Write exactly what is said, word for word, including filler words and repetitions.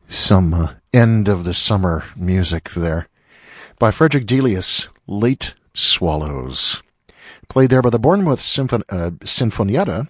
Some uh, end of the summer music there by Frederick Delius, Late Swallows, played there by the Bournemouth Symphon- uh, Sinfonietta